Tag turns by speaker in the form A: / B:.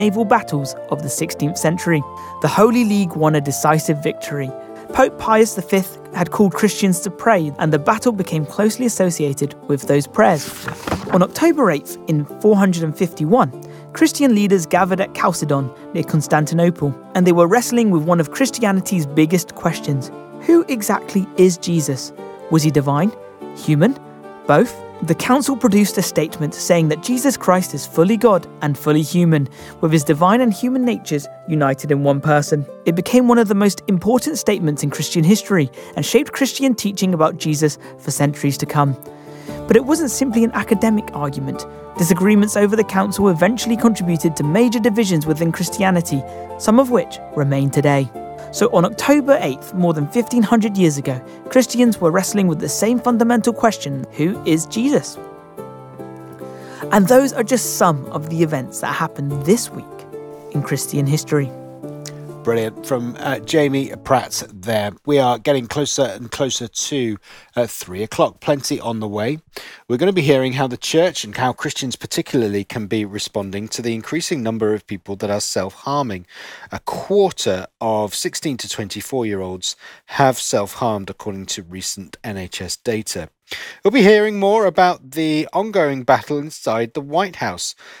A: naval battles of the 16th century. The Holy League won a decisive victory. Pope Pius V had called Christians to pray, and the battle became closely associated with those prayers. On October 8th, in 451, Christian leaders gathered at Chalcedon near Constantinople, and they were wrestling with one of Christianity's biggest questions. Who exactly is Jesus? Was he divine? Human? Both? The council produced a statement saying that Jesus Christ is fully God and fully human, with his divine and human natures united in one person. It became one of the most important statements in Christian history and shaped Christian teaching about Jesus for centuries to come. But it wasn't simply an academic argument. Disagreements over the council eventually contributed to major divisions within Christianity, some of which remain today. So on October 8th, more than 1500 years ago, Christians were wrestling with the same fundamental question: who is Jesus? And those are just some of the events that happened this week in Christian history.
B: Brilliant. From Jamie Pratt there. We are getting closer and closer to 3 o'clock. Plenty on the way. We're going to be hearing how the church and how Christians particularly can be responding to the increasing number of people that are self-harming. A quarter of 16 to 24-year-olds have self-harmed, according to recent NHS data. We'll be hearing more about the ongoing battle inside the White House